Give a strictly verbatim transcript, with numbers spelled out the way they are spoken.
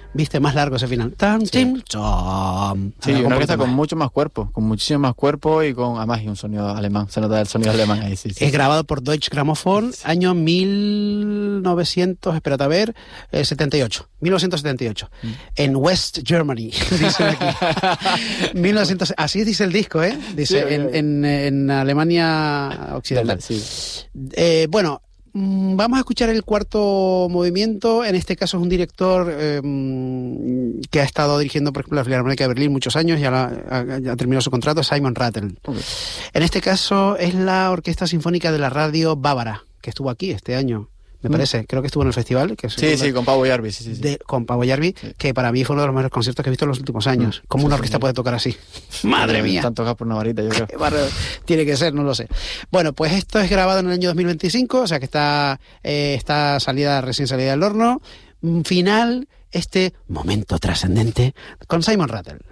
viste, más largo ese final. Tan, Sí. tim, chom. Sí, Alarga un una orquesta poquito con más. mucho más cuerpo, con muchísimo más cuerpo y con, además, y un sonido alemán. Se nota el sonido alemán ahí, sí, sí. Es grabado por Deutsche Grammophon, año mil novecientos, espérate a ver, eh, setenta y ocho, mil novecientos setenta y ocho, Mm. en West Germany, dicen aquí. mil novecientos, así dice el disco, ¿eh? Dice, Sí, en, ok. en, en Alemania Occidental. Sí. Eh, bueno, mm, vamos a escuchar el cuarto movimiento. En este caso es un director eh, mm, que ha estado dirigiendo, por ejemplo, la Filarmónica de Berlín muchos años, ya, la, ha, ya terminó su contrato, Simon Rattle. Okay. En este caso es la Orquesta Sinfónica de la Radio Bávara, que estuvo aquí este año, me Mm. parece. Creo que estuvo en el festival. Que Sí, sí, con Pavo Jarvis, sí, sí, sí. de, con Pavo Jarvi, Sí. que para mí fue uno de los mejores conciertos que he visto en los últimos años. Mm. ¿Cómo Sí, una sí, orquesta sí. puede tocar así? ¡Madre mía! Están tocados por una varita, yo creo. Qué bárbaro. Tiene que ser, no lo sé. Bueno, pues esto es grabado en el año dos mil veinticinco, o sea que está, eh, está salida, recién salida del horno. Mm, Final, este momento trascendente con Simon Rattle.